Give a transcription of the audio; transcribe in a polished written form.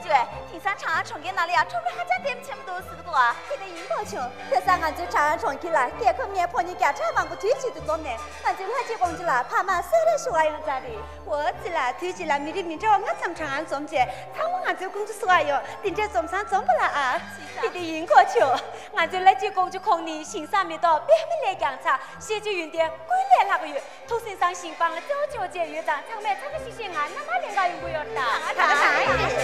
听上长安城给哪里啊？除了还家店全部都是个啊！ 你的银包穷，这三俺就长安城起来，第二个面婆你家产忙不推起的做呢，俺就来接工资了，怕嘛谁来说俺有在的？ 我只啦推起了，明天明朝我咱长安中介，他们俺就工资说哟，顶着中上中不啦啊？你的银包穷，俺就来接工就空你，新上面到别没来养茶，写就云的归来那个月，头身上新帮了早就节约账，长买长个新鲜俺，那么两个用不要打？